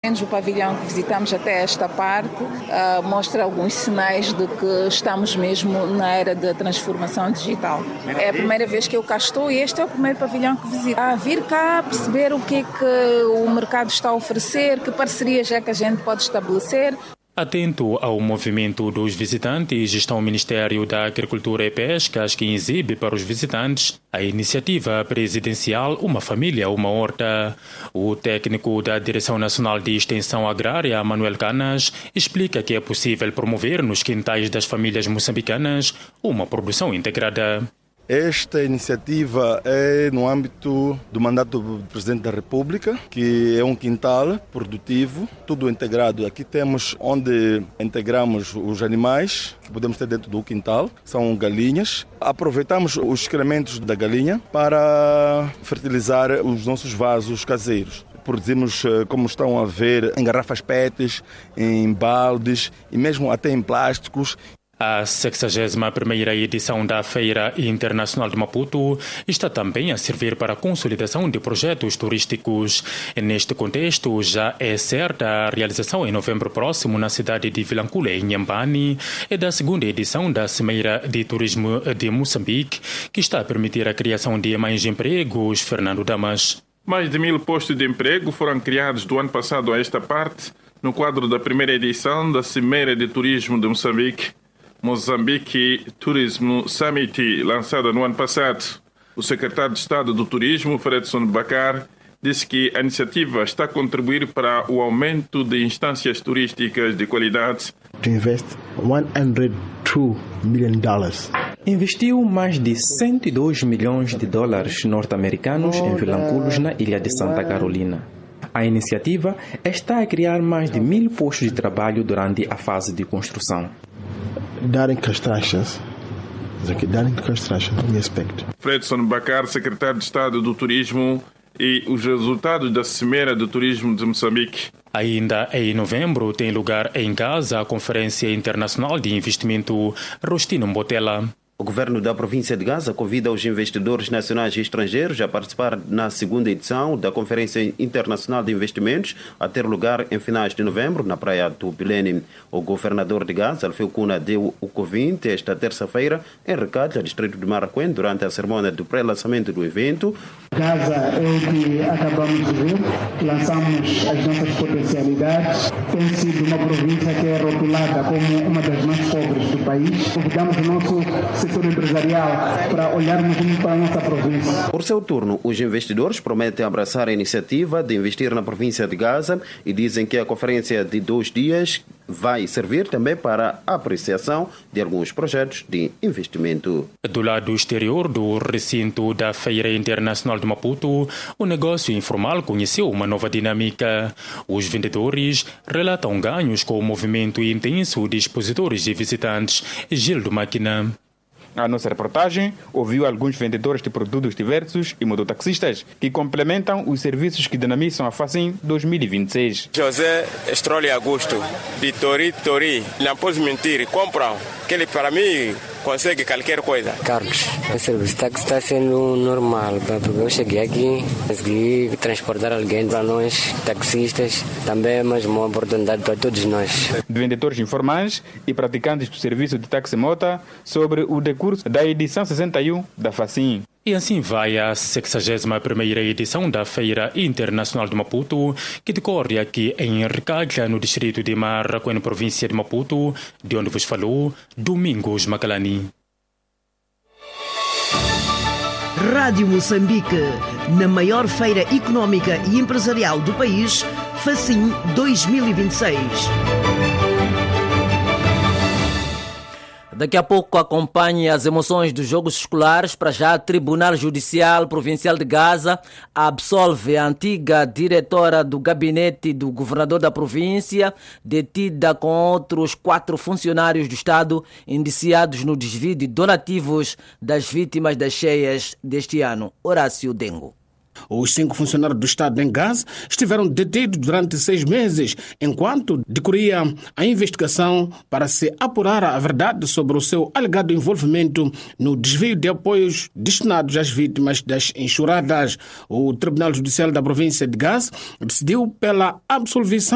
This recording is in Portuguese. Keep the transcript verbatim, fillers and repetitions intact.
O pavilhão que visitamos até esta parte uh, mostra alguns sinais de que estamos mesmo na era da transformação digital. É a primeira vez que eu cá estou e este é o primeiro pavilhão que visito. A vir cá perceber o que é que o mercado está a oferecer, que parcerias é que a gente pode estabelecer. Atento ao movimento dos visitantes está o Ministério da Agricultura e Pescas, que exibe para os visitantes a iniciativa presidencial Uma Família, Uma Horta. O técnico da Direção Nacional de Extensão Agrária, Manuel Canas, explica que é possível promover nos quintais das famílias moçambicanas uma produção integrada. Esta iniciativa é no âmbito do mandato do Presidente da República, que é um quintal produtivo, tudo integrado. Aqui temos onde integramos os animais que podemos ter dentro do quintal, são galinhas. Aproveitamos os excrementos da galinha para fertilizar os nossos vasos caseiros. Produzimos, como estão a ver, em garrafas P E Ts, em baldes e mesmo até em plásticos. A sexagésima primeira edição da Feira Internacional de Maputo está também a servir para a consolidação de projetos turísticos. Neste contexto, já é certa a realização em novembro próximo na cidade de Vilanculo, em Inhambane, é da segunda edição da Cimeira de Turismo de Moçambique, que está a permitir a criação de mais empregos. Fernando Damas. Mais de mil postos de emprego foram criados do ano passado a esta parte, no quadro da primeira edição da Cimeira de Turismo de Moçambique, Moçambique Tourism Summit, lançada no ano passado. O secretário de Estado do Turismo, Fredson Bakar, disse que a iniciativa está a contribuir para o aumento de instâncias turísticas de qualidade. To invest one hundred two million dollars. Investiu mais de cento e dois milhões de dólares norte-americanos em Vilanculos, na ilha de Santa Carolina. A iniciativa está a criar mais de mil postos de trabalho durante a fase de construção. During constructions, during construction, we expect. Fredson Bakar, secretário de Estado do Turismo, e os resultados da Cimeira do Turismo de Moçambique. Ainda em novembro tem lugar em Gaza a Conferência Internacional de Investimento Rostino Mbotela. O governo da província de Gaza convida os investidores nacionais e estrangeiros a participar na segunda edição da Conferência Internacional de Investimentos, a ter lugar em finais de novembro na praia do Bilene. O governador de Gaza, Alfeu Kuna, deu o convite esta terça-feira em Recalha, distrito de Maracuém, durante a cerimônia do pré-lançamento do evento. Gaza é o que acabamos de ver, lançamos as nossas potencialidades, tem sido uma província que é rotulada como uma das mais pobres do país. Convidamos o nosso setor empresarial para olharmos para a nossa província. Por seu turno, os investidores prometem abraçar a iniciativa de investir na província de Gaza e dizem que a conferência de dois dias vai servir também para a apreciação de alguns projetos de investimento. Do lado exterior do recinto da Feira Internacional de Maputo, o negócio informal conheceu uma nova dinâmica. Os vendedores relatam ganhos com o movimento intenso de expositores e visitantes. Gildo Máquina. A nossa reportagem ouviu alguns vendedores de produtos diversos e mototaxistas que complementam os serviços que dinamizam a Facim dois mil e vinte e seis. José Estrole Augusto, de Tori Tori. Não posso mentir, compram. Que ele, para mim, consegue qualquer coisa. Carlos, o serviço táxi está sendo normal. Eu cheguei aqui, consegui transportar alguém para nós, taxistas. Também é mais uma oportunidade para todos nós. De vendedores informais e praticantes do serviço de taxi-mota sobre o decurso da edição sessenta e um da Facim. E assim vai a sexagésima primeira edição da Feira Internacional de Maputo, que decorre aqui em Recalha, no distrito de Maracuém, província de Maputo, de onde vos falou Domingos Macalani. Rádio Moçambique, na maior feira económica e empresarial do país, Facim dois mil e vinte e seis. Daqui a pouco acompanhe as emoções dos Jogos Escolares. Para já, o Tribunal Judicial Provincial de Gaza absolve a antiga diretora do gabinete do governador da província, detida com outros quatro funcionários do Estado indiciados no desvio de donativos das vítimas das cheias deste ano. Horácio Dengo. Os cinco funcionários do Estado em Gaza estiveram detidos durante seis meses, enquanto decorria a investigação para se apurar a verdade sobre o seu alegado envolvimento no desvio de apoios destinados às vítimas das enxurradas. O Tribunal Judicial da província de Gaza decidiu pela absolvição